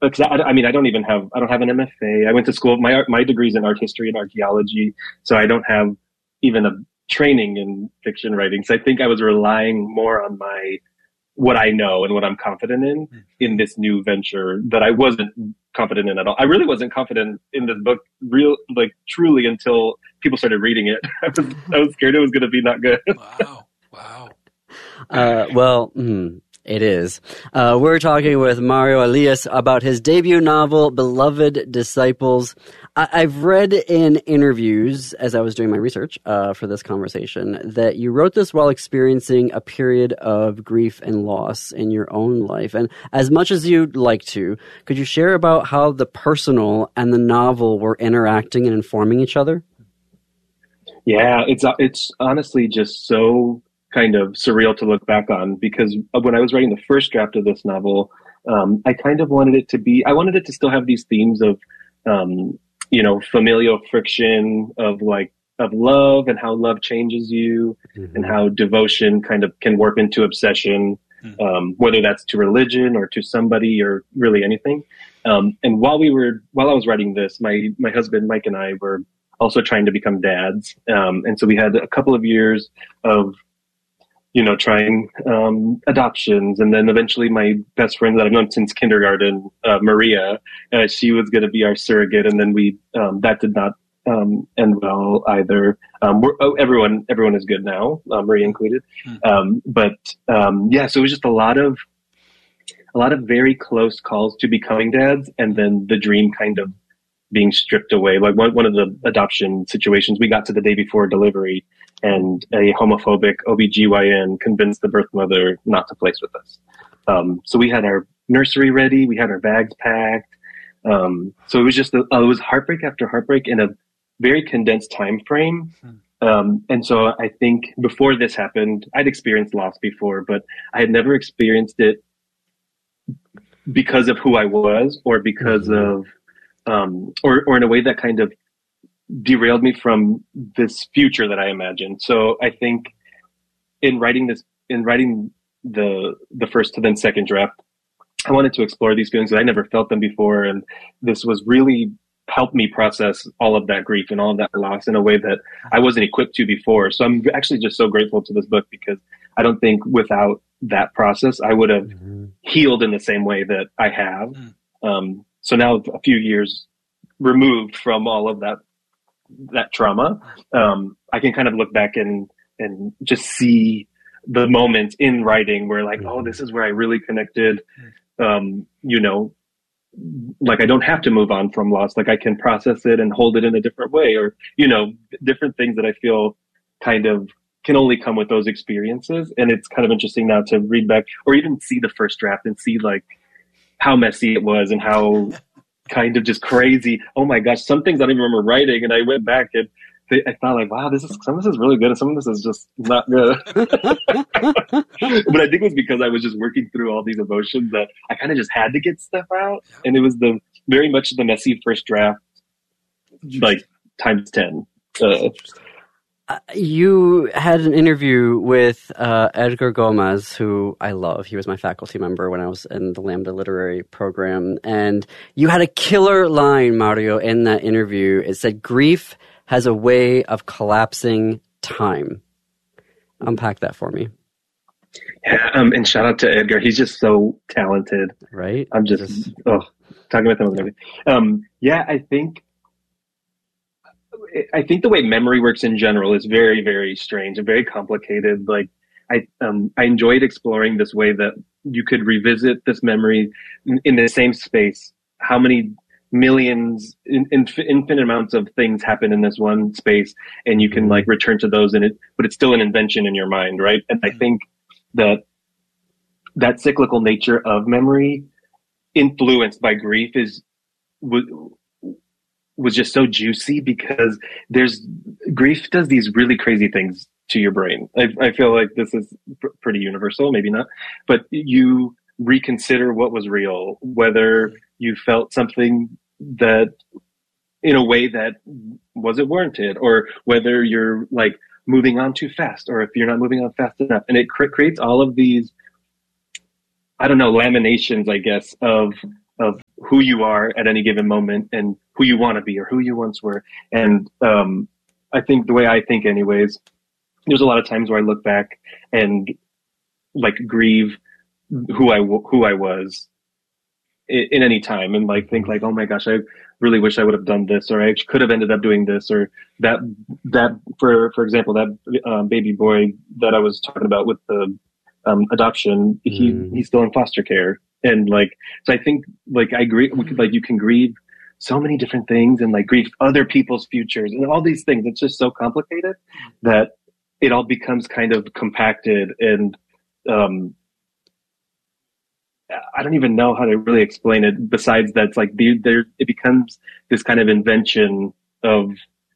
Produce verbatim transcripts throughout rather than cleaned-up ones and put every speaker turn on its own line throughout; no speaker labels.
because I, I mean, I don't even have, I don't have an M F A. I went to school, my art, my degree's in art history and archaeology. So I don't have even a training in fiction writing. So I think I was relying more on my, what I know and what I'm confident in, in this new venture that I wasn't confident in at all. I really wasn't confident in this book, real, like truly until people started reading it. I was, I was scared it was going to be not good.
Wow. Wow.
Uh, well, mm, it is. Uh, we're talking with Mario Elias about his debut novel, Beloved Disciples. I- I've read in interviews, as I was doing my research uh, for this conversation, that you wrote this while experiencing a period of grief and loss in your own life. And as much as you'd like to, could you share about how the personal and the novel were interacting and informing each other?
Yeah, it's it's honestly just so kind of surreal to look back on, because when I was writing the first draft of this novel, um, I kind of wanted it to be, I wanted it to still have these themes of, um, you know, familial friction, of like, of love and how love changes you, mm-hmm. and how devotion kind of can warp into obsession, mm-hmm. um, whether that's to religion or to somebody or really anything. Um, and while we were, while I was writing this, my, my husband, Mike, and I were also trying to become dads. Um, and so we had a couple of years of, you know, trying um, adoptions. And then eventually my best friend that I've known since kindergarten, uh, Maria, uh, she was going to be our surrogate. And then we, um, that did not um, end well either. Um, we're, oh, everyone, everyone is good now, uh, Maria included. Mm-hmm. Um, but um, yeah, so it was just a lot of, a lot of very close calls to becoming dads. And then the dream kind of being stripped away. Like one, one of the adoption situations, we got to the day before delivery, and a homophobic O B G Y N convinced the birth mother not to place with us. Um, so we had our nursery ready, we had our bags packed. Um, so it was just, a, uh, it was heartbreak after heartbreak in a very condensed time frame. Um, and so I think before this happened, I'd experienced loss before, but I had never experienced it because of who I was, or because mm-hmm. of, um, or, or in a way that kind of derailed me from this future that I imagined. So I think in writing this, in writing the, the first to then second draft, I wanted to explore these feelings that I never felt them before. And this was really helped me process all of that grief and all of that loss in a way that I wasn't equipped to before. So I'm actually just so grateful to this book, because I don't think without that process, I would have mm-hmm. healed in the same way that I have. Mm-hmm. Um, so now a few years removed from all of that, that trauma, um, I can kind of look back and, and just see the moments in writing where like, mm-hmm. oh, this is where I really connected. Um, you know, like I don't have to move on from loss. Like I can process it and hold it in a different way, or, you know, different things that I feel kind of can only come with those experiences. And it's kind of interesting now to read back or even see the first draft and see like how messy it was and how kind of just crazy. Oh my gosh, some things I don't even remember writing. And I went back and they, I thought like, wow, this is, some of this is really good and some of this is just not good. But I think it was because I was just working through all these emotions that I kind of just had to get stuff out. And it was the very much the messy first draft, like times ten. Uh,
Uh, you had an interview with uh, Edgar Gomez, who I love. He was my faculty member when I was in the Lambda Literary Program. And you had a killer line, Mario, in that interview. It said, grief has a way of collapsing time. Unpack that for me.
Yeah, um, and shout out to Edgar. He's just so talented.
Right?
I'm just, just oh, talking with him and everything. Um, yeah, I think I think the way memory works in general is very, very strange and very complicated. Like I, um, I enjoyed exploring this way that you could revisit this memory in, in the same space. How many millions, in, in, infinite amounts of things happen in this one space, and you can like return to those in it, but it's still an invention in your mind, right? And I think that that cyclical nature of memory, influenced by grief, is was just so juicy, because there's grief does these really crazy things to your brain. I, I feel like this is pr- pretty universal, maybe not, but you reconsider what was real, whether you felt something that in a way that wasn't warranted, or whether you're like moving on too fast, or if you're not moving on fast enough. And it cr- creates all of these, I don't know, laminations, I guess, of, of who you are at any given moment and who you want to be or who you once were. And um, I think the way I think anyways, there's a lot of times where I look back and like grieve who I, who I was in, in any time and like think like, oh my gosh, I really wish I would have done this, or I could have ended up doing this, or that, that for, for example, that um, baby boy that I was talking about with the um, adoption, he, mm. he's still in foster care. And like, so I think like I agree, like you can grieve so many different things and like grieve other people's futures and all these things. It's just so complicated that it all becomes kind of compacted. And um, I don't even know how to really explain it besides that it's like there, it becomes this kind of invention of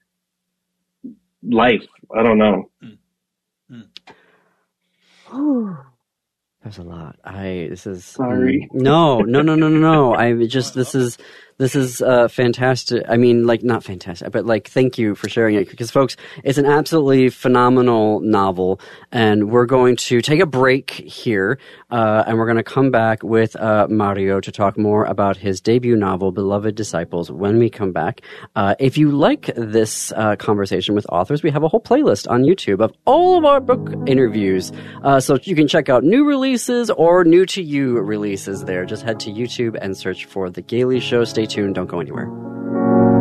life. I don't know.
Mm. Mm.
There's a lot. I, this is,
sorry.
No, no, no, no, no, no. I just, this is, this is, uh, fantastic. I mean, like, not fantastic, but like, thank you for sharing it because folks, it's an absolutely phenomenal novel and we're going to take a break here, uh, and we're going to come back with, uh, Mario to talk more about his debut novel, Beloved Disciples, when we come back. Uh, if you like this, uh, conversation with authors, we have a whole playlist on YouTube of all of our book interviews. Uh, so you can check out new releases or new to you releases there. Just head to YouTube and search for The Gailey Show. Stay tuned. Don't go anywhere.